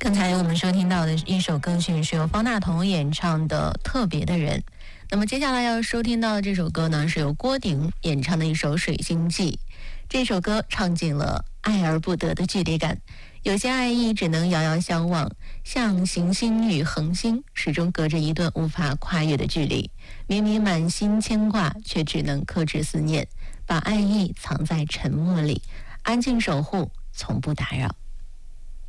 刚才我们收听到的一首歌曲是由方大同演唱的《特别的人》。那么接下来要收听到的这首歌呢，是由郭顶演唱的一首《水星记》。这首歌唱尽了爱而不得的距离感，有些爱意只能遥遥相望，像行星与恒星，始终隔着一段无法跨越的距离。明明满心牵挂，却只能克制思念，把爱意藏在沉默里，安静守护，从不打扰。